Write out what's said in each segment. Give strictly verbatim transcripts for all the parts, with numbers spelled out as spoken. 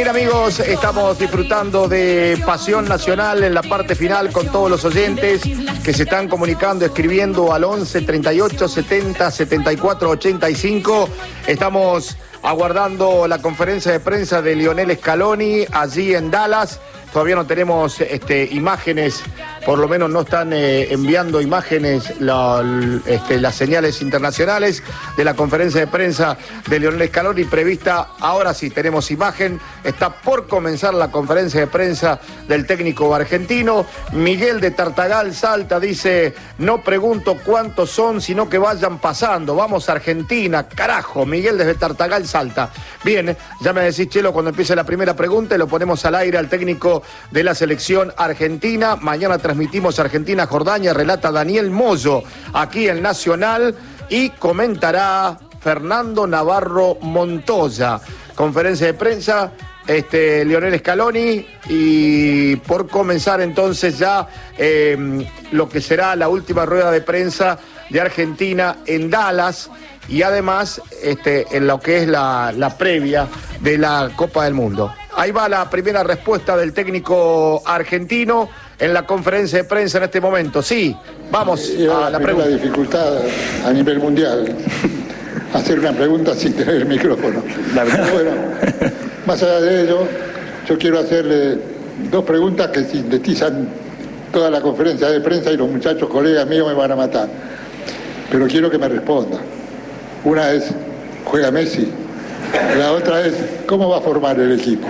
Bien, amigos, estamos disfrutando de Pasión Nacional en la parte final con todos los oyentes que se están comunicando, escribiendo al once, treinta y ocho, setenta, setenta y cuatro, ochenta y cinco. Estamos aguardando la conferencia de prensa de Lionel Scaloni allí en Dallas. Todavía no tenemos este, imágenes, por lo menos no están eh, enviando imágenes la, este, las señales internacionales de la conferencia de prensa de Lionel Scaloni prevista. Ahora sí tenemos imagen, está por comenzar la conferencia de prensa del técnico argentino. Miguel de Tartagal Salta dice: no pregunto cuántos son, sino que vayan pasando. Vamos a Argentina, carajo. Miguel desde Tartagal Salta. Bien, ya me decís, Chelo, cuando empiece la primera pregunta y lo ponemos al aire al técnico de la selección argentina. Mañana transmitimos Argentina-Jordania, relata Daniel Moyo aquí en Nacional y comentará Fernando Navarro Montoya. Conferencia de prensa, este, Lionel Scaloni, y por comenzar entonces ya eh, lo que será la última rueda de prensa de Argentina en Dallas y además este, en lo que es la, la previa de la Copa del Mundo. Ahí va la primera respuesta del técnico argentino en la conferencia de prensa en este momento. Sí, vamos a la pregunta. La dificultad a nivel mundial, hacer una pregunta sin tener el micrófono. Bueno, más allá de ello, yo quiero hacerle dos preguntas que sintetizan toda la conferencia de prensa y los muchachos, colegas míos, me van a matar. Pero quiero que me responda. Una es, ¿juega Messi? La otra es, ¿cómo va a formar el equipo?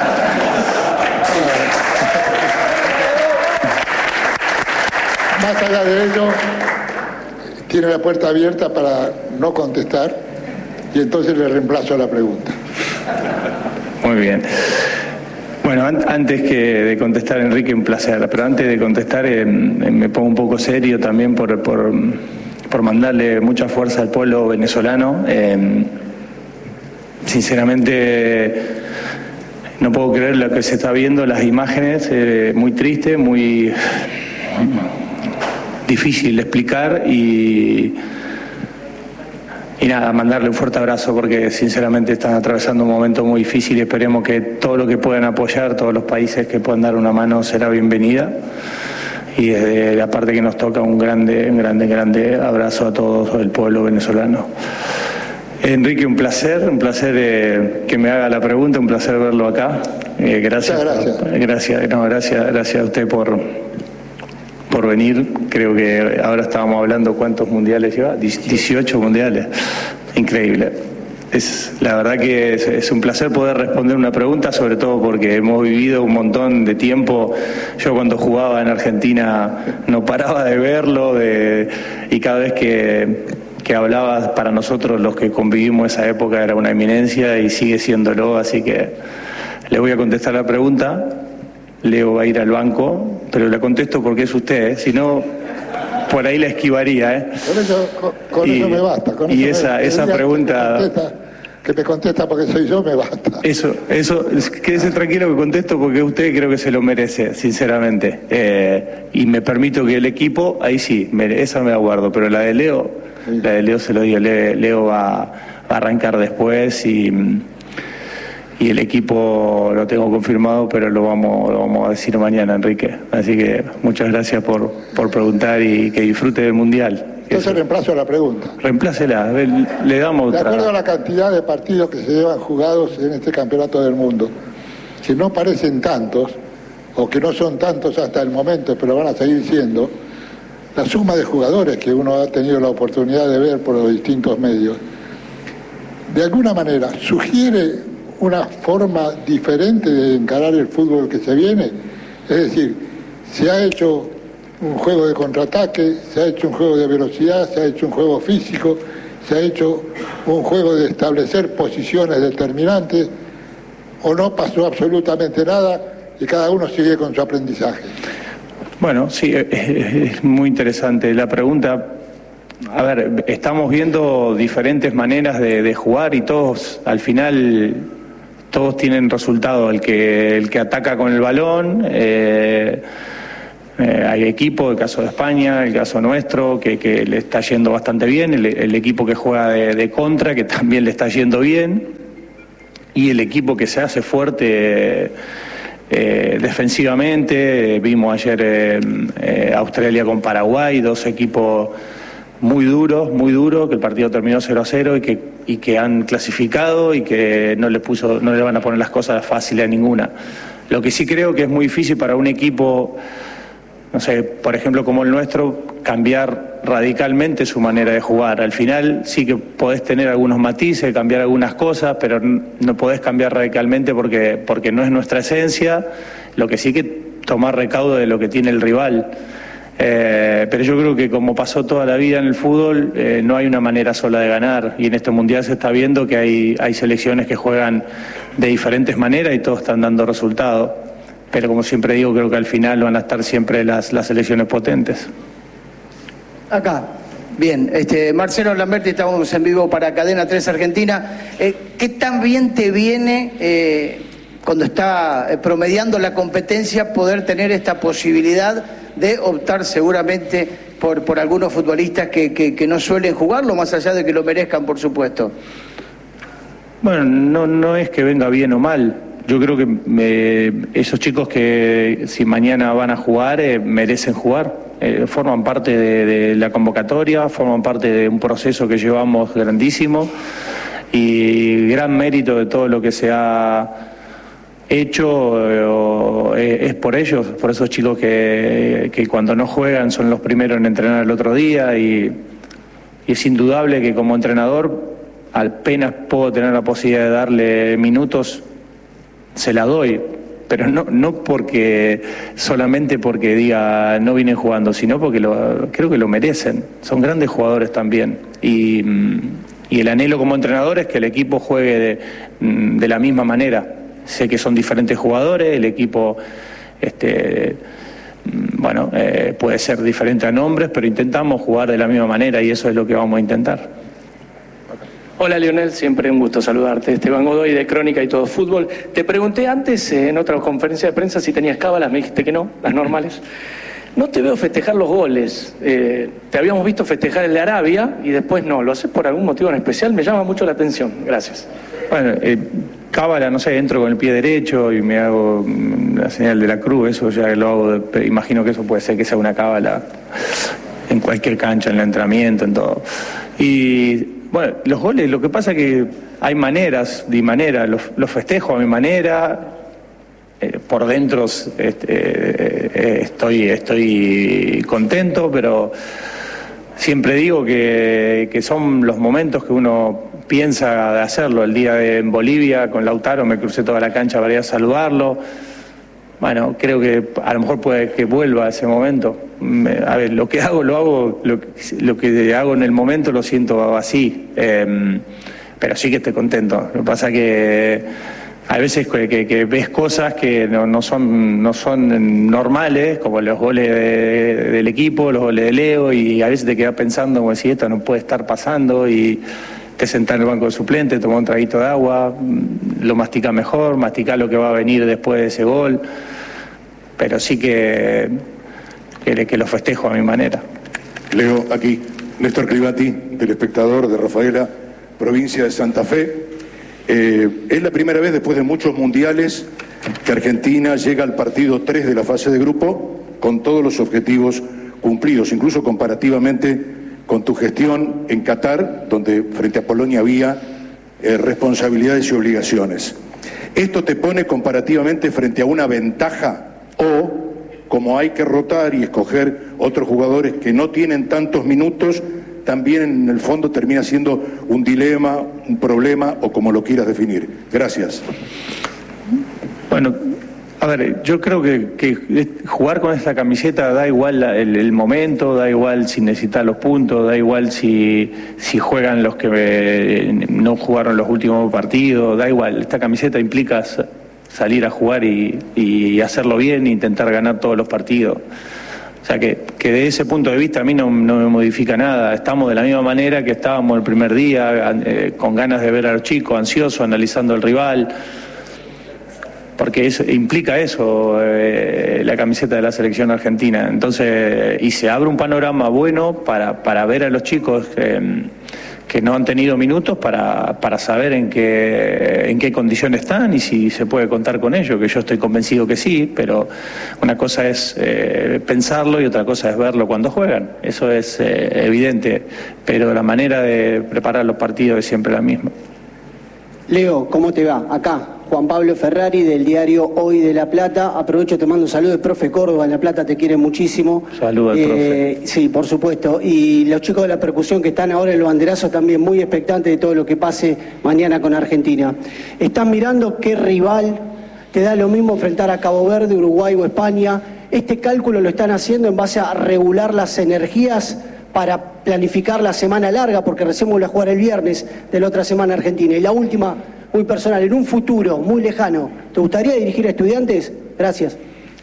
Más allá de ello, tiene la puerta abierta para no contestar y entonces le reemplazo la pregunta. Muy bien. Bueno, an antes que de contestar, Enrique, un placer, pero antes de contestar eh, me pongo un poco serio también por, por, por mandarle mucha fuerza al pueblo venezolano. Eh, Sinceramente, no puedo creer lo que se está viendo, las imágenes, eh, muy triste, muy difícil de explicar y, y nada, mandarle un fuerte abrazo porque sinceramente están atravesando un momento muy difícil y esperemos que todo lo que puedan apoyar, todos los países que puedan dar una mano será bienvenida. Y desde la parte que nos toca un grande, un grande, grande abrazo a todo el pueblo venezolano. Enrique, un placer, un placer eh, que me haga la pregunta, un placer verlo acá. Eh, gracias, gracias. Gracias, no, gracias, gracias a usted por, por venir. Creo que ahora estábamos hablando cuántos mundiales lleva, dieciocho mundiales. Increíble. Es, la verdad que es, es un placer poder responder una pregunta, sobre todo porque hemos vivido un montón de tiempo. Yo cuando jugaba en Argentina no paraba de verlo de, y cada vez que... que hablaba, para nosotros los que convivimos esa época era una eminencia y sigue siéndolo, así que le voy a contestar la pregunta. Leo va a ir al banco, pero le contesto porque es usted, ¿eh? Si no, por ahí la esquivaría. ¿eh? Con eso, con, con y, eso me basta. Con y eso esa, me, esa pregunta... Que me, contesta, que me contesta porque soy yo, me basta. Eso, eso, quédese tranquilo que contesto porque usted creo que se lo merece, sinceramente. Eh, y me permito que el equipo, ahí sí, me, esa me la guardo, pero la de Leo... La de Leo se lo digo, Leo va, va a arrancar después y, y el equipo lo tengo confirmado, pero lo vamos, lo vamos a decir mañana, Enrique. Así que muchas gracias por, por preguntar y que disfrute del Mundial. Entonces reemplazo la pregunta. Reemplácela, le damos otra. De acuerdo a la cantidad de partidos que se llevan jugados en este campeonato del mundo, que no parecen tantos, o que no son tantos hasta el momento, pero van a seguir siendo, la suma de jugadores que uno ha tenido la oportunidad de ver por los distintos medios, de alguna manera sugiere una forma diferente de encarar el fútbol que se viene. Es decir, se ha hecho un juego de contraataque, se ha hecho un juego de velocidad, se ha hecho un juego físico, se ha hecho un juego de establecer posiciones determinantes, o no pasó absolutamente nada y cada uno sigue con su aprendizaje. Bueno, sí, es muy interesante la pregunta. A ver, estamos viendo diferentes maneras de, de jugar y todos, al final, todos tienen resultado. El que, el que ataca con el balón, eh, eh, hay equipo, el caso de España, el caso nuestro, que, que le está yendo bastante bien, el, el equipo que juega de, de contra, que también le está yendo bien. y el equipo que se hace fuerte eh, defensivamente. Vimos ayer eh, eh, Australia con Paraguay, dos equipos muy duros, muy duros, que el partido terminó cero a cero y que, y que han clasificado y que no le puso, no le van a poner las cosas fáciles a ninguna. Lo que sí creo que es muy difícil para un equipo, no sé, por ejemplo como el nuestro, cambiar radicalmente su manera de jugar. Al final sí que podés tener algunos matices, cambiar algunas cosas, pero no podés cambiar radicalmente porque, porque no es nuestra esencia. Lo que sí que tomar recaudo de lo que tiene el rival. Eh, pero yo creo que como pasó toda la vida en el fútbol, eh, no hay una manera sola de ganar, y en este mundial se está viendo que hay, hay selecciones que juegan de diferentes maneras y todos están dando resultados, pero como siempre digo, creo que al final van a estar siempre las, las selecciones potentes. Acá, bien, este, Marcelo Lamberti, estamos en vivo para Cadena tres Argentina. Eh, ¿Qué tan bien te viene eh, cuando está eh, promediando la competencia poder tener esta posibilidad de optar seguramente por, por algunos futbolistas que, que, que no suelen jugarlo, más allá de que lo merezcan, por supuesto? Bueno, no, no es que venga bien o mal. Yo creo que eh, esos chicos que si mañana van a jugar eh, merecen jugar. Eh, forman parte de, de la convocatoria, forman parte de un proceso que llevamos grandísimo, y gran mérito de todo lo que se ha hecho eh, es por ellos, por esos chicos que, que cuando no juegan son los primeros en entrenar el otro día, y, y es indudable que como entrenador apenas puedo tener la posibilidad de darle minutos, se la doy, pero no, no porque solamente porque diga no vienen jugando, sino porque lo, creo que lo merecen, son grandes jugadores también, y, y el anhelo como entrenador es que el equipo juegue de, de la misma manera. Sé que son diferentes jugadores, el equipo este, bueno, eh, puede ser diferente a nombres, pero intentamos jugar de la misma manera y eso es lo que vamos a intentar. Hola Lionel, siempre un gusto saludarte. Esteban Godoy de Crónica y Todo Fútbol. Te pregunté antes eh, en otra conferencia de prensa si tenías cábalas, me dijiste que no, las normales. No te veo festejar los goles. Eh, te habíamos visto festejar el de Arabia y después no. ¿Lo haces por algún motivo en especial? Me llama mucho la atención. Gracias. Bueno, eh, cábala, no sé, entro con el pie derecho y me hago la señal de la cruz, eso ya lo hago, de, imagino que eso puede ser que sea una cábala en cualquier cancha, en el entrenamiento, en todo. Y bueno, los goles, lo que pasa es que hay maneras y maneras, los, los festejo a mi manera, eh, por dentro este, eh, estoy, estoy contento, pero siempre digo que, que son los momentos que uno piensa de hacerlo. El día de en Bolivia con Lautaro me crucé toda la cancha para ir a saludarlo. Bueno, creo que a lo mejor puede que vuelva a ese momento. Me, a ver, lo que hago, lo hago, lo, lo que hago en el momento lo siento así, eh, pero sí que estoy contento. Lo que pasa que hay veces que, que, que ves cosas que no, no son no son normales, como los goles de, del equipo, los goles de Leo, y a veces te quedas pensando como si esto no puede estar pasando, y te sentás en el banco de suplente, tomás un traguito de agua, lo masticás mejor, masticás lo que va a venir después de ese gol, pero sí que, que, que lo festejo a mi manera. Leo, aquí, Néstor Clivati, del Espectador de Rafaela, provincia de Santa Fe. Eh, es la primera vez después de muchos mundiales que Argentina llega al partido tres de la fase de grupo con todos los objetivos cumplidos, incluso comparativamente con tu gestión en Qatar, donde frente a Polonia había eh, responsabilidades y obligaciones. ¿Esto te pone comparativamente frente a una ventaja, o como hay que rotar y escoger otros jugadores que no tienen tantos minutos, también en el fondo termina siendo un dilema, un problema, o como lo quieras definir? Gracias. Bueno, a ver, yo creo que, que jugar con esta camiseta da igual la, el, el momento, da igual si necesitas los puntos, da igual si, si juegan los que eh, no jugaron los últimos partidos, da igual. Esta camiseta implica salir a jugar y, y hacerlo bien e intentar ganar todos los partidos. O sea que, que de ese punto de vista a mí no, no me modifica nada. Estamos de la misma manera que estábamos el primer día, eh, con ganas de ver a los chicos, ansiosos, analizando al rival, porque eso implica eso, eh, la camiseta de la selección argentina. Entonces, y se abre un panorama bueno para, para ver a los chicos eh, que no han tenido minutos para, para saber en qué, en qué condiciones están y si se puede contar con ellos, que yo estoy convencido que sí, pero una cosa es eh, pensarlo y otra cosa es verlo cuando juegan, eso es eh, evidente, pero la manera de preparar los partidos es siempre la misma. Leo, ¿cómo te va? Acá, Juan Pablo Ferrari del diario Hoy de La Plata. Aprovecho, te mando un saludo. El profe Córdoba en La Plata te quiere muchísimo. Saludos al eh, profe. Sí, por supuesto. Y los chicos de la percusión que están ahora en los banderazos también muy expectantes de todo lo que pase mañana con Argentina. ¿Están mirando qué rival te da lo mismo enfrentar a Cabo Verde, Uruguay o España? ¿Este cálculo lo están haciendo en base a regular las energías para planificar la semana larga, porque recién vamos a jugar el viernes de la otra semana Argentina? Y la última, muy personal, en un futuro muy lejano, ¿te gustaría dirigir a Estudiantes? Gracias.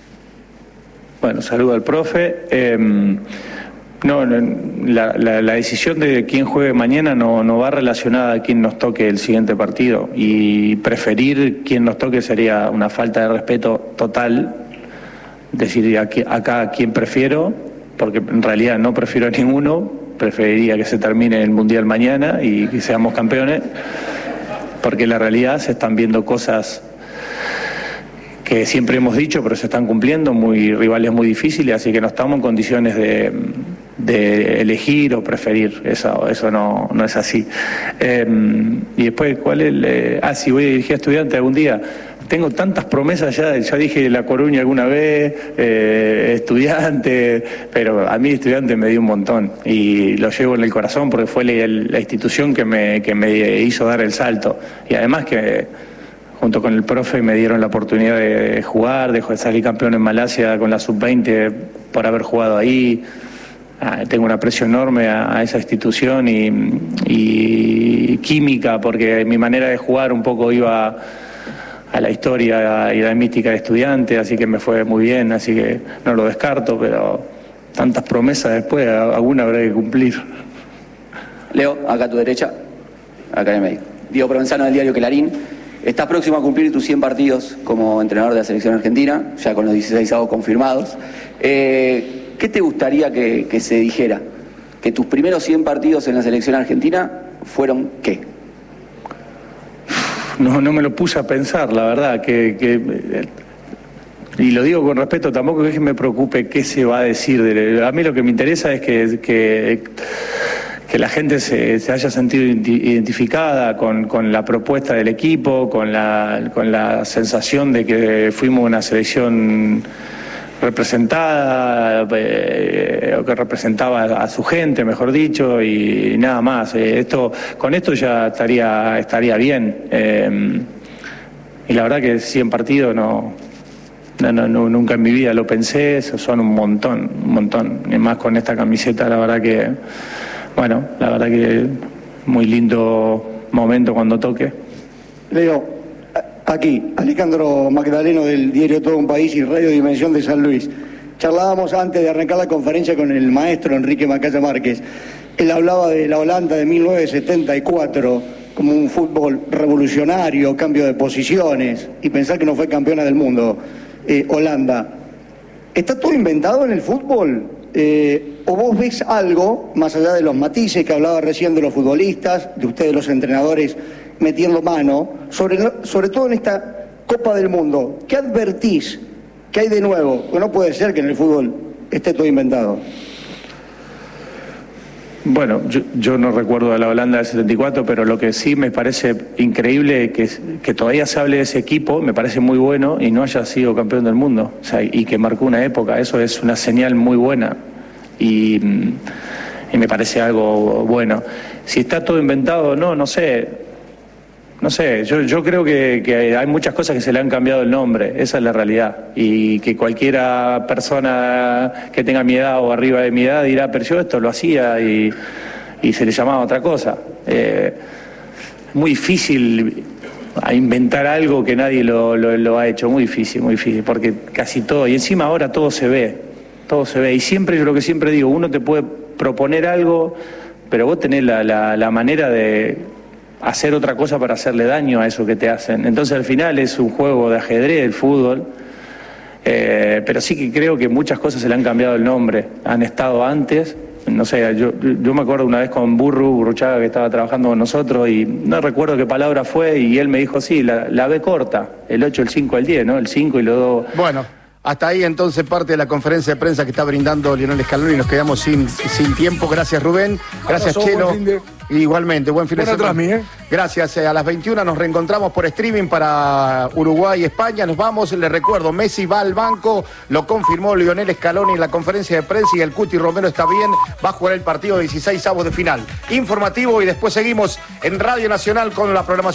Bueno, saludo al profe. Eh, no, la, la, la decisión de quién juegue mañana no, no va relacionada a quién nos toque el siguiente partido, y preferir quién nos toque sería una falta de respeto total. Decir aquí, acá a quién prefiero, porque en realidad no prefiero a ninguno, preferiría que se termine el Mundial mañana y que seamos campeones, porque en la realidad se están viendo cosas que siempre hemos dicho, pero se están cumpliendo, muy rivales muy difíciles, así que no estamos en condiciones de, de elegir o preferir, eso, eso no, no es así. Eh, y después, ¿cuál es el, eh, ah, si voy a dirigir a Estudiantes algún día? Tengo tantas promesas ya, ya dije La Coruña alguna vez, eh, Estudiante, pero a mí Estudiante me dio un montón y lo llevo en el corazón porque fue la, la institución que me, que me hizo dar el salto. Y además que junto con el profe me dieron la oportunidad de jugar, de salir campeón en Malasia con la sub veinte por haber jugado ahí. Ah, tengo un aprecio enorme a, a esa institución y, y química, porque mi manera de jugar un poco iba a la historia y la mística de Estudiantes, así que me fue muy bien, así que no lo descarto, pero tantas promesas después, alguna habrá que cumplir. Leo, acá a tu derecha, acá en el medio. Diego Provenzano del diario Clarín. Estás próximo a cumplir tus cien partidos como entrenador de la selección argentina, ya con los dieciséis avos confirmados. Eh, ¿Qué te gustaría que, que se dijera? Que tus primeros cien partidos en la selección argentina fueron ¿qué? No, no me lo puse a pensar, la verdad, que, que y lo digo con respeto, tampoco es que me preocupe qué se va a decir. De, a mí lo que me interesa es que, que, que la gente se, se haya sentido identificada con, con la propuesta del equipo, con la, con la sensación de que fuimos una selección representada, eh, o que representaba a su gente, mejor dicho, y nada más. Eh, esto, con esto ya estaría estaría bien. Eh, y la verdad que cien partidos no, no, no, no, nunca en mi vida lo pensé, son un montón, un montón. Y más con esta camiseta, la verdad que, bueno, la verdad que muy lindo momento cuando toque. Leo, aquí, Alejandro Magdaleno del diario Todo un País y Radio Dimensión de San Luis. Charlábamos antes de arrancar la conferencia con el maestro Enrique Macaya Márquez. Él hablaba de la Holanda de mil novecientos setenta y cuatro como un fútbol revolucionario, cambio de posiciones, y pensar que no fue campeona del mundo, eh, Holanda. ¿Está todo inventado en el fútbol? Eh, ¿O vos ves algo, más allá de los matices que hablaba recién de los futbolistas, de ustedes los entrenadores, metiendo mano, sobre, sobre todo en esta Copa del Mundo? ¿Qué advertís? ¿Qué hay de nuevo? Porque no puede ser que en el fútbol esté todo inventado. Bueno, yo, yo no recuerdo a la Holanda del setenta y cuatro, pero lo que sí me parece increíble que, que todavía se hable de ese equipo, me parece muy bueno, y no haya sido campeón del mundo, o sea, y que marcó una época. Eso es una señal muy buena y, y me parece algo bueno. Si está todo inventado o no, no sé. No sé, yo, yo creo que, que hay muchas cosas que se le han cambiado el nombre, esa es la realidad, y que cualquiera persona que tenga mi edad o arriba de mi edad dirá, pero yo esto lo hacía y, y se le llamaba otra cosa. Eh, es muy difícil a inventar algo que nadie lo, lo, lo ha hecho, muy difícil, muy difícil, porque casi todo, y encima ahora todo se ve, todo se ve, y siempre, yo lo que siempre digo, uno te puede proponer algo, pero vos tenés la, la, la manera de hacer otra cosa para hacerle daño a eso que te hacen. Entonces al final es un juego de ajedrez el fútbol, eh, pero sí que creo que muchas cosas se le han cambiado el nombre, han estado antes no sé, yo, yo me acuerdo una vez con Burru, Burruchaga, que estaba trabajando con nosotros, y no recuerdo qué palabra fue, y él me dijo, sí, la, la B corta, el ocho, el cinco, el diez, ¿no? El cinco y los dos. Bueno, hasta ahí entonces parte de la conferencia de prensa que está brindando Lionel Scaloni y nos quedamos sin, sin tiempo. Gracias, Rubén. Gracias, Abrazo, Chelo. buen fin de... Igualmente, buen fin de Buena semana. transmi, ¿eh? Gracias. A las veintiuna nos reencontramos por streaming para Uruguay y España. Nos vamos. Les recuerdo, Messi va al banco. Lo confirmó Lionel Scaloni en la conferencia de prensa y el Cuti Romero está bien. Va a jugar el partido de dieciséis avos de final. Informativo y después seguimos en Radio Nacional con la programación.